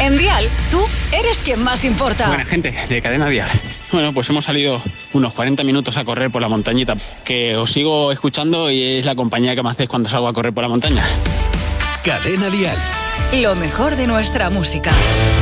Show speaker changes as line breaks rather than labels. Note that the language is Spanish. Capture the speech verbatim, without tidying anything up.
En Dial, tú eres quien más importa.
Buena gente de Cadena Dial. Bueno, pues hemos salido unos cuarenta minutos a correr por la montañita, que os sigo escuchando y es la compañía que me hacéis cuando salgo a correr por la montaña.
Cadena Dial.
Lo mejor de nuestra música.